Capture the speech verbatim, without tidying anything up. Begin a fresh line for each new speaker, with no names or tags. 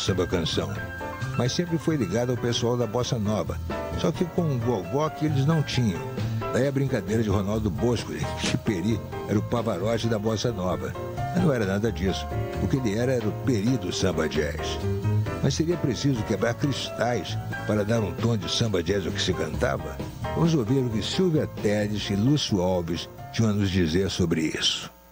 samba canção. Mas sempre foi ligado ao pessoal da Bossa Nova, só que com um gogó que eles não tinham. Daí a brincadeira de Ronaldo Bosco, que Chiperi era o Pavarotti da Bossa Nova. Mas não era nada disso. O que ele era era o Peri do samba jazz. Mas seria preciso quebrar cristais para dar um tom de samba jazz ao que se cantava? Vamos ouvir o que Silvia Teles e Lúcio Alves tinham a nos dizer sobre isso.